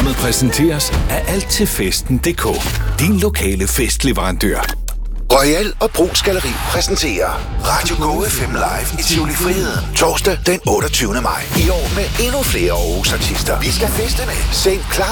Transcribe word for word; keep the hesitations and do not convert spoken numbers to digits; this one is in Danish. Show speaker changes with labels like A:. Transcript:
A: Programmet præsenteres af alt til festen punktum d k. Din lokale festleverandør.
B: Royal og Brugs Galleri præsenterer Radio Go F M Live i Tivoli Friheden. Torsdag den otteogtyvende maj. I år med endnu flere Aarhus artister. Vi skal feste med Saint Clara.